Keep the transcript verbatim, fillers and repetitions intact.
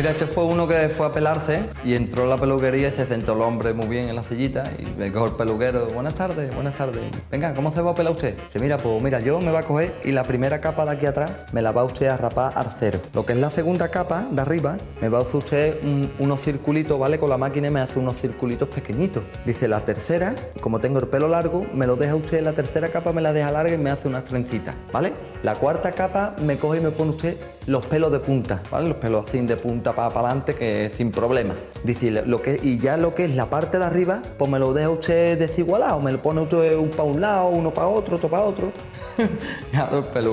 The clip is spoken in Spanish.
mira, este fue uno que fue a pelarse y entró a la peluquería y se sentó el hombre muy bien en la sillita y me cogió el peluquero. Buenas tardes, buenas tardes. Venga, ¿cómo se va a pelar usted? Dice, mira, pues mira, yo me va a coger y la primera capa de aquí atrás me la va usted a rapar al cero. Lo que es la segunda capa de arriba, me va a hacer usted un, unos circulitos, ¿vale? Con la máquina me hace unos circulitos pequeñitos. Dice, la tercera, como tengo el pelo largo, me lo deja usted, la tercera capa me la deja larga y me hace unas trencitas, ¿vale? La cuarta capa me coge y me pone usted los pelos de punta, ¿vale? Los pelos así de punta para adelante, que sin problema. Dice, lo que, y ya lo que es la parte de arriba, pues me lo deja usted desigualado, me lo pone usted un para un lado, uno para otro, otro para otro. Ya los pelos.